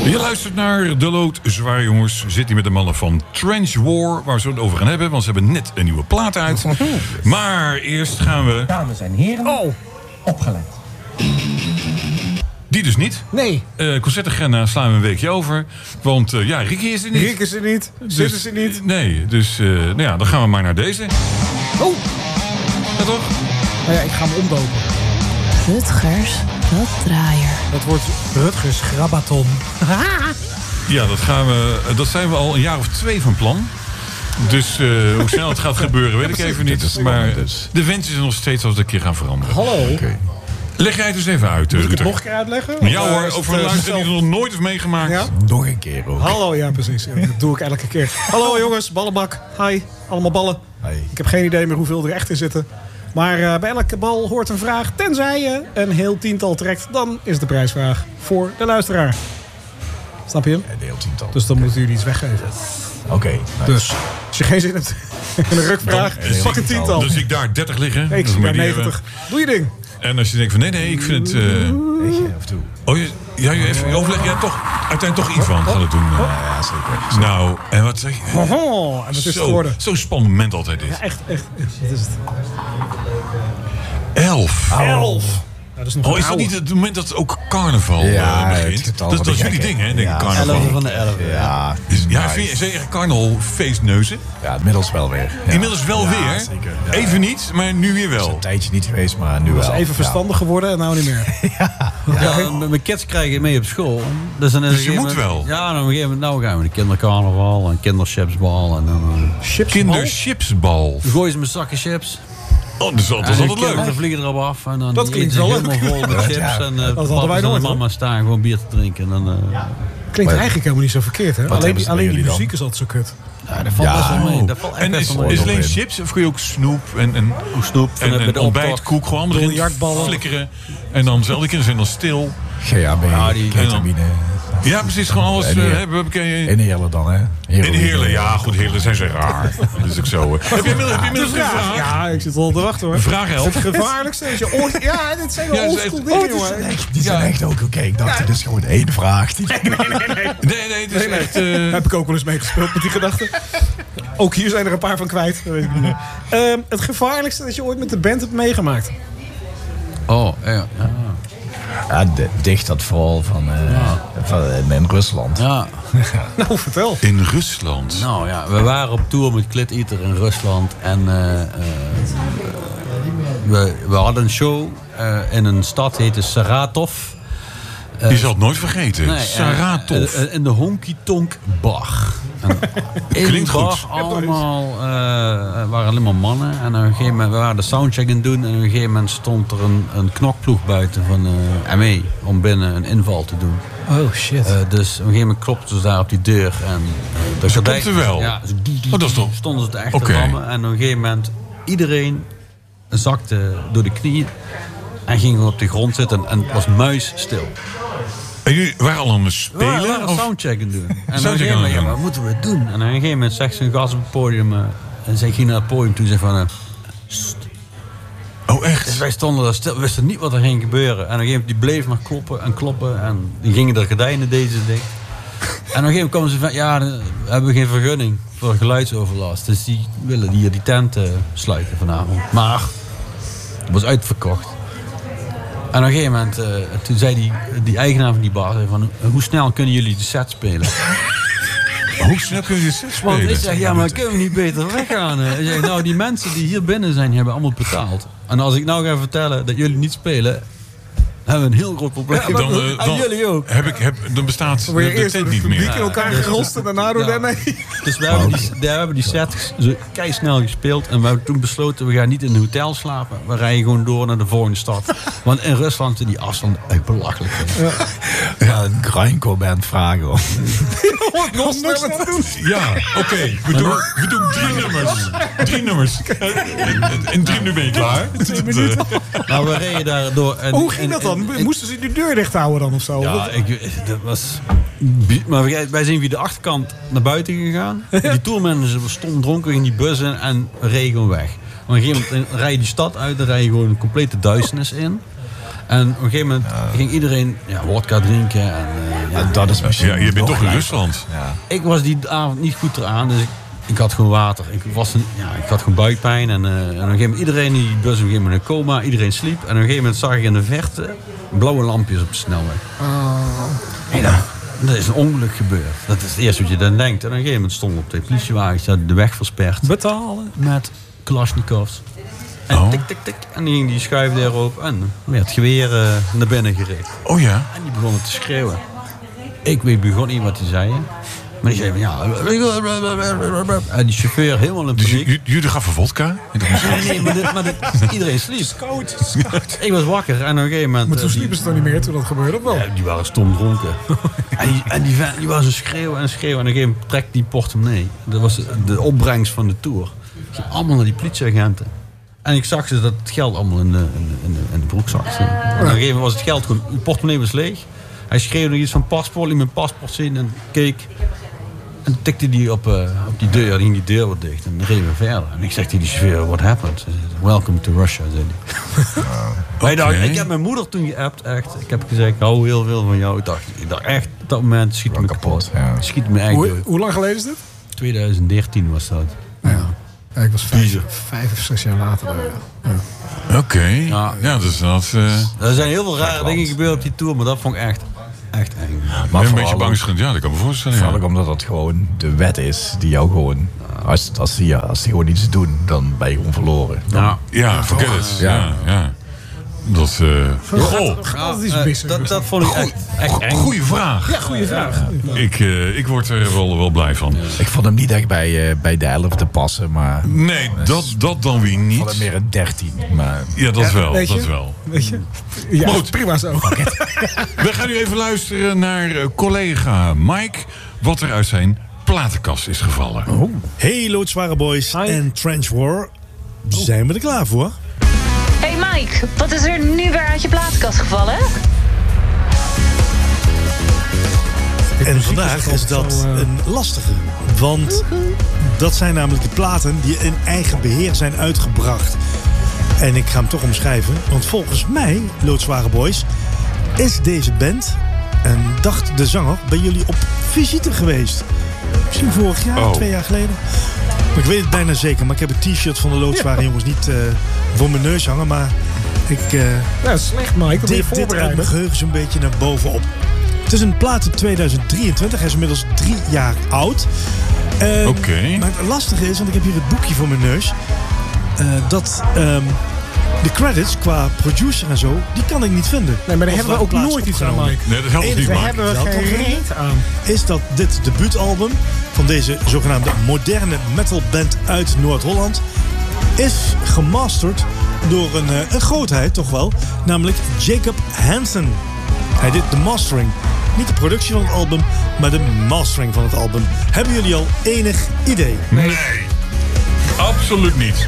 Je luistert naar De Lood Zwaar, jongens. Zit hier met de mannen van Trench War, waar we het over gaan hebben, want ze hebben net een nieuwe plaat uit. Maar eerst gaan we... Dames en heren, opgelet. Die dus niet. Nee. Concertagenda slaan we een weekje over. Want Ricky is er niet. Rick is er niet. Zit is er niet. Nee, dus dan gaan we maar naar deze. Oh. Ja, toch? Nou ja, ik ga hem omdopen. Rutgers Raddraaier. Dat wordt Rutgers Grabaton. Ja, dat zijn we al een jaar of 2 van plan. Dus hoe snel het gaat gebeuren, weet ik even niet. Maar de wens is er nog steeds als we een keer gaan veranderen. Hallo. Okay. Leg jij het dus even uit, Moet ik het Ruter. nog een keer uitleggen? Ja hoor, over een luisteraar die het nog nooit heeft meegemaakt. Ja? Nog een keer ook. Hallo, ja precies. Ja, dat doe ik elke keer. Hallo jongens, ballenbak. Hi, allemaal ballen. Hi. Ik heb geen idee meer hoeveel er echt in zitten. Maar bij elke bal hoort een vraag. Tenzij je een heel tiental trekt, dan is de prijsvraag voor de luisteraar. Snap je hem? Een heel tiental. Dus dan moeten jullie iets weggeven. Oké. Nice. Dus als je geen zin hebt in een rukvraag, pak een tiental. Dus ik daar 30 liggen. Nee, ik Dat zie moet daar je niet 90. Doe je ding. En als je denkt van nee, ik vind het... Of toe. je overleg jij toch uiteindelijk toch iets van gaat het doen. Ja, zeker. Nou, en wat zeg je? Oh, en dat is het geworden. Zo'n spannend moment altijd dit. Ja, echt. Wat is het? 11. 11. Ja, dat is nog Is dat niet het moment dat ook carnaval begint? Dat is jullie ding, hè? Denk ik, carnaval. 11 van de 11. Ja. Vind je zeker carnaval feestneuzen? Ja, inmiddels wel weer. Ja. Inmiddels wel weer? Zeker. Ja. Even niet, maar nu weer wel. Het is een tijdje niet geweest, maar nu wel. Dat is even verstandig geworden en nou niet meer. Ja, mijn kids krijgen het mee op school. Dus je moet wel. Ja, dan op een gegeven moment gaan we de kindercarnaval en kinderchipsbal. En dan Kinderchipsbal. gooien ze met zakken chips. Oh, dat is altijd leuk. Dan vliegen er op af. En dan Dat klinkt eten ze wel leuk. helemaal vol met chips. Ja, En dat hadden wij papa nooit, en mama staan gewoon bier te drinken. En dan, Klinkt eigenlijk helemaal niet zo verkeerd, hè? hebben ze bij Alleen die jullie dan? muziek is altijd zo kut. ja, dat valt best wel mee. Dat valt echt En best is wel mee. het alleen chips of kun je ook snoep en Snoep en ontbijtkoek gewoon erin Biljartballen. flikkeren. En dan zelf die kinderen zijn dan stil. GHB, ketamine. Ja, precies, gewoon alles hebben. In Heerlen dan, hè? In Heerlen, ja goed, Heerlen zijn ze raar. Dat is ook zo. Heb je inmiddels een vraag? Ja, ik zit al te wachten, hoor. Een vraag, Het gevaarlijkste is je ooit... Ja, dit zijn wel oldschool dingen, jongen. Die zijn echt ook oké. Ik dacht, het is gewoon 1 vraag. Nee, het is echt... Heb ik ook wel eens meegespeeld met die gedachten. Ook hier zijn er een paar van kwijt. Dat weet ik niet meer. Het gevaarlijkste dat je ooit met de band hebt meegemaakt. Oh, ja. Ja, dicht dat vooral van in Rusland. Ja. Nou, vertel. In Rusland. Nou ja, we waren op tour met Clit Eater in Rusland. En we hadden een show in een stad, heette Saratov. Je zal het nooit vergeten. Saratov. In de Honky Tonk Bar. Klinkt bar, goed. allemaal, waren alleen maar mannen. En op een gegeven moment, we waren de soundcheck aan het doen. En op een gegeven moment stond er een knokploeg buiten van ME. Om binnen een inval te doen. Oh, shit. Dus op een gegeven moment klopten ze daar op die deur. En Ze klopten wel? Ja, Dat is toch... stonden ze te echt te rammen. En op een gegeven moment, iedereen zakte door de knieën. En ging gewoon op de grond zitten en het was muisstil. En jullie waren al aan het We waren spelen? een soundcheck aan het doen. En op een Soundcheck gegeven moment, aan het wat moeten we doen? En op een gegeven moment zegt zijn gast op het podium... en zij ging naar het podium toe en zei van... Oh, echt? Dus wij stonden daar stil, we wisten niet wat er ging gebeuren. En op een gegeven moment, die bleef maar kloppen en kloppen. En die gingen de gordijnen deze dicht. En op een gegeven moment kwamen ze van... Ja, we hebben geen vergunning voor geluidsoverlast. Dus die willen hier die tent sluiten vanavond. Maar het was uitverkocht. En op een gegeven moment, toen zei die eigenaar van die bar... Zei van, hoe snel kunnen jullie de set spelen? Hoe snel kun je dit spelen? Want ik zeg, ja, maar kunnen we niet beter weggaan? Hij zegt, nou, die mensen die hier binnen zijn, die hebben allemaal betaald. En als ik nou ga vertellen dat jullie niet spelen... hebben we een heel groot probleem. Dan, en jullie ook. Dan bestaat Dan word je de eerst door tent het niet publiek meer. in elkaar gerost en daarna door daarmee. Dus we hebben die set keisnel gespeeld. En we hebben toen besloten, we gaan niet in een hotel slapen. We rijden gewoon door naar de volgende stad. Want in Rusland zijn die afstanden echt belachelijk. Ja, een grindcore-band vragen. Nog sneller doen. Ja, oké. We doen 3 nummers. 3 nummers. In 3 minuten ben je klaar. 2 minuten. Nou, we reden daar door. En, Hoe ging dat dan? Moesten ze de deur dicht houden dan of zo? Ja, dat was... Maar wij zijn via de achterkant naar buiten gegaan. Die tourmanager stond dronken in die bus en reed gewoon weg. Op een gegeven moment rij je die stad uit, dan rij je gewoon een complete duisternis in. En op een gegeven moment ging iedereen wodka drinken. En Dat is misschien Ja, je bent nog toch in lijper. Rusland. Ja. Ik was die avond niet goed eraan, dus ik had gewoon water. Ik had gewoon buikpijn. En op een gegeven moment, iedereen die was op een gegeven moment in coma. Iedereen sliep. En op een gegeven moment zag ik in de verte blauwe lampjes op de snelweg. En er is een ongeluk gebeurd. Dat is het eerste wat je dan denkt. En op een gegeven moment stonden op 2 politiewagens de weg versperd. Betalen. Met Kalashnikovs. En tik, tik, tik. En die ging die schuifdeur open. En werd het geweer naar binnen gericht. Oh ja? En die begonnen te schreeuwen. Ik begon niet wat hij zei. Maar die zei van ja. En die chauffeur helemaal in Dus paniek. jullie gaven vodka? Nee, maar iedereen sliep. Ik was wakker en op een gegeven moment. Maar toen sliepen ze toch niet meer toen dat gebeurde, of wel? Ja, die waren stom dronken. en die vent, die was zo schreeuwen en schreeuwen. En op een gegeven moment trekt die portemonnee. Dat was de opbrengst van de tour. Ging allemaal naar die politieagenten. En ik zag ze dat het geld allemaal in de broekzak. En op een gegeven moment was het geld gewoon. Die portemonnee was leeg. Hij schreeuwde nog iets van paspoort, liet mijn paspoort zien en keek. En toen tikte hij op die deur, dan ging die deur wat dicht. En dan reden we verder. En ik zeg tegen die chauffeur, what happened? Hij zei, welcome to Russia, zei hij. Maar ik dacht, ik heb mijn moeder toen geappt, echt. Ik heb gezegd, ik hou heel veel van jou. Ik dacht echt, op dat moment schiet me kapot. Ja. Schiet me echt dood. Hoe lang geleden is dit? 2013 was dat. Ja, ik was 5 of 6 jaar later. Oké. Ja. Ja, dus dat... Er zijn heel veel rare dingen gebeurd op die tour, maar dat vond ik echt eng. Maar een beetje vooral bang. Ja, dat kan me voorstellen. Vooral Ja. ook omdat het gewoon de wet is die jou gewoon... Als die gewoon iets doen, dan ben je gewoon verloren. Dan, Ja, forget it. Ja, ja. Dat... Goh, Altijd iets bissen. Dat vond ik echt eng. goeie vraag. Ja, goede vraag. Ik word er wel blij van. Ik vond hem niet echt bij de 11e passen, maar... Nee, dat dan weer Ik vond niet. hem meer een 13. Maar Ja, dat wel. Weet je? Dat wel. Weet je? Ja, Goed. prima zo. We gaan nu even luisteren naar collega Mike. Wat er uit zijn platenkast is gevallen. Hey loodzware boys en Trench War. Zijn we er klaar voor? Hey Mike, wat is er nu weer uit je platenkast gevallen? En vandaag is dat een lastige. Want dat zijn namelijk de platen die in eigen beheer zijn uitgebracht. En ik ga hem toch omschrijven. Want volgens mij, loodzware boys, is deze band, en dacht de zanger, bij jullie op visite geweest. Misschien vorig jaar, 2 jaar geleden. Maar ik weet het bijna zeker. Maar ik heb een t-shirt van de loodzware jongens niet voor mijn neus hangen. Maar ik Dat is slecht, Mike. Dat moet je dit uit voorbereiden. mijn geheugen zo'n beetje naar bovenop. Het is een plaat uit 2023. Hij is inmiddels 3 jaar oud. Oké. Maar het lastige is, want ik heb hier het boekje voor mijn neus. Dat de credits qua producer en zo, die kan ik niet vinden. Nee, maar daar Of hebben we ook waar de plaats nooit iets aan, opgenomen. Mike. Nee, dat helpt Enige niet, Daar Mike. hebben we wel geen toch reet aan. Is dat dit debuutalbum van deze zogenaamde moderne metalband uit Noord-Holland is gemasterd door een grootheid toch wel, namelijk Jacob Hansen. Hij deed de mastering. Niet de productie van het album, maar de mastering van het album. Hebben jullie al enig idee? Nee. Absoluut niet.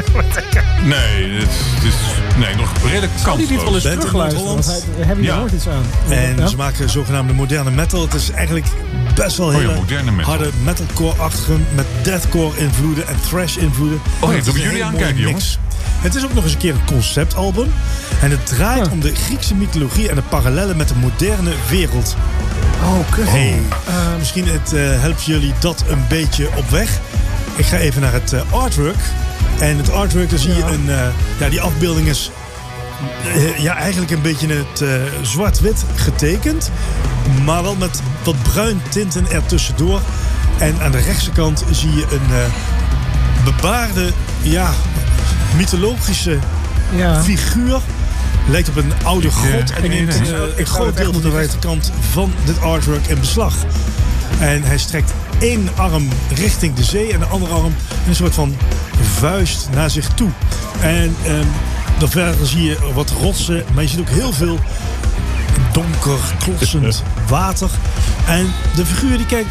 Nee, het is nog redelijk Kan die niet wel eens Band in terugluisteren? Want Noord-Holland. we hebben hier Ja. nooit iets aan. En Ja? ze maken zogenaamde moderne metal. Het is eigenlijk best wel ja, hele moderne metal. harde metalcore-achtige met deathcore invloeden en thrash invloeden. Oh ja, Het dat is moeten een jullie hele aankijken, mooie jongens. Het is ook nog eens een keer een conceptalbum. En het draait om de Griekse mythologie en de parallellen met de moderne wereld. Oh, kut. Hey, misschien helpt jullie dat een beetje op weg. Ik ga even naar het artwork. En het artwork, daar zie je die afbeelding is eigenlijk een beetje het zwart-wit getekend. Maar wel met wat bruin tinten ertussendoor. En aan de rechtse kant zie je een bebaarde, mythologische figuur. Lijkt op een oude god. En neemt een groot deel van de rechterkant van dit artwork in beslag. En hij strekt één arm richting de zee en de andere arm een soort van vuist naar zich toe. En dan verder zie je wat rotsen, maar je ziet ook heel veel donker, klotsend water. En de figuur die kijkt,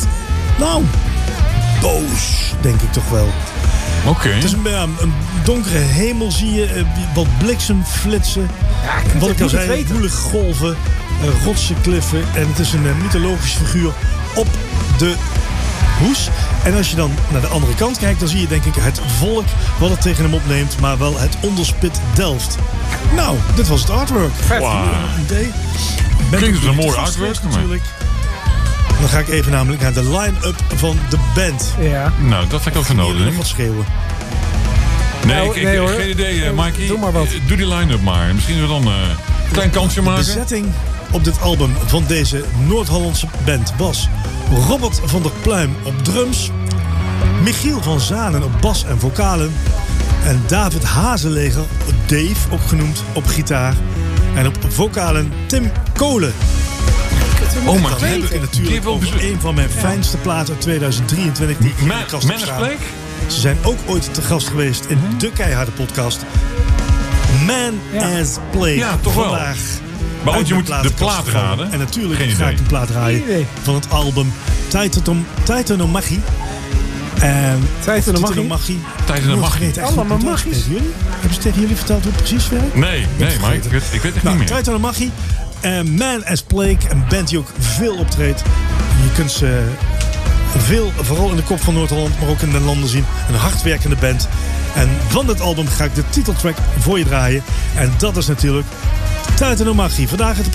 boos, denk ik toch wel. Oké. Het is een donkere hemel, zie je, wat bliksemflitsen. Wat ik al zei, woelig golven, rotsen, kliffen. En het is een mythologische figuur op de hoes. En als je dan naar de andere kant kijkt, dan zie je denk ik het volk wat het tegen hem opneemt, maar wel het onderspit delft. Nou, dit was het artwork. Vet. Wauw. Idee. Klinkt als een mooi Vast artwork, geweest maar- natuurlijk. Dan ga ik even namelijk naar de line-up van de band. Ja. Nou, dat ga ik ook van nodig. Nog wat schreeuwen. Nee, Nee, hoor. geen idee, Mikey. Doe maar wat. Doe die line-up maar. Misschien we dan een klein kansje De maken. bezetting op dit album van deze Noord-Hollandse band was Robert van der Pluim op drums, Michiel van Zanen op bas en vocalen en David Hazeleger, Dave ook genoemd, op gitaar en op vocalen Tim Kolen. Oh, maar Dan heb ik het die natuurlijk heeft wel over een van mijn fijnste platen uit 2023 die in de kast heb Man staan. Blake? Ze zijn ook ooit te gast geweest in de Keiharde podcast. Man as Play. Ja, toch wel. Vandaag Maar uit je moet mijn de platenkast plaat gevallen. raden. En natuurlijk Geen ga idee. ik een plaat draaien Geen idee. van het album Taitonomachy. Taitonomachy. Taitonomachy. Allemaal magisch. Jullie? Hebben ze tegen jullie verteld hoe het precies werkt? Nee, maar ik weet het echt niet meer. Taitonomachy. Man as Plague, een band die ook veel optreedt. Je kunt ze veel, vooral in de kop van Noord-Holland, maar ook in de landen zien. Een hardwerkende band. En van dit album ga ik de titeltrack voor je draaien. En dat is natuurlijk Taitonomachy. Vandaag het